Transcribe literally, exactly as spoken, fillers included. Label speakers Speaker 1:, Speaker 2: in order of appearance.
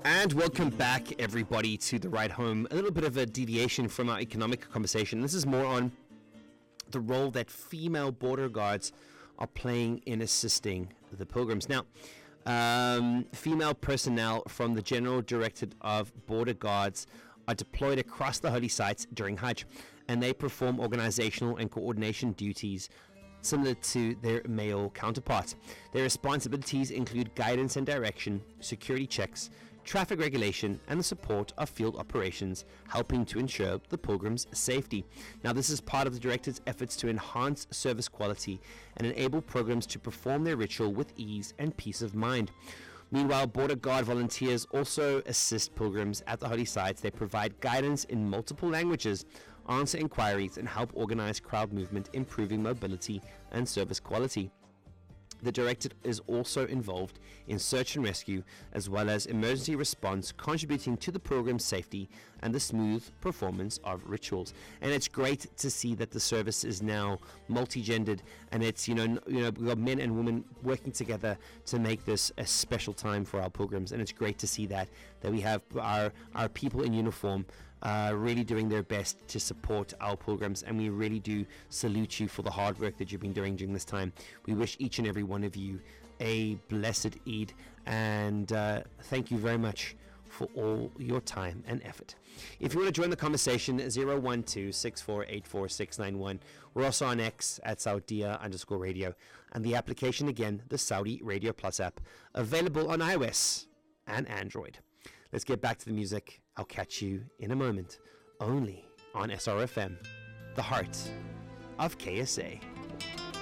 Speaker 1: And welcome back, everybody, to The Ride Home. A little bit of a deviation from our economic conversation. This is more on the role that female border guards are playing in assisting the pilgrims. Now, um, female personnel from the General Directorate of Border Guards are deployed across the holy sites during Hajj, and they perform organizational and coordination duties similar to their male counterparts. Their responsibilities include guidance and direction, security checks, traffic regulation, and the support of field operations, helping to ensure the pilgrims' safety. Now, this is part of the Directorate's efforts to enhance service quality and enable pilgrims to perform their ritual with ease and peace of mind. Meanwhile, Border Guard volunteers also assist pilgrims at the holy sites. They provide guidance in multiple languages, answer inquiries, and help organize crowd movement, improving mobility and service quality. The Directorate is also involved in search and rescue as well as emergency response, contributing to the pilgrim's safety and the smooth performance of rituals. And it's great to see that the service is now multi-gendered, and it's, you know, n- you know, we've got men and women working together to make this a special time for our pilgrims. And it's great to see that that we have our our people in uniform Uh, really doing their best to support our pilgrims, and we really do salute you for the hard work that you've been doing during this time. We wish each and every one of you a blessed Eid, and uh, thank you very much for all your time and effort. If you want to join the conversation, zero one two, six four eight four, six nine one. We're also on X at Saudia underscore radio, and the application again, the Saudi Radio Plus app, available on iOS and Android. Let's get back to the music. I'll catch you in a moment, only on S R F M, the heart of K S A.